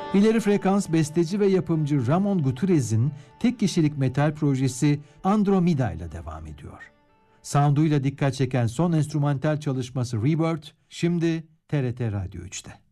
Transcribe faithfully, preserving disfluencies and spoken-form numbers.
İleri frekans besteci ve yapımcı Ramon Gutierrez'in tek kişilik metal projesi Andromeda ile devam ediyor. Sound'uyla dikkat çeken son enstrümantal çalışması Rebirth, şimdi T R T Radyo üçte.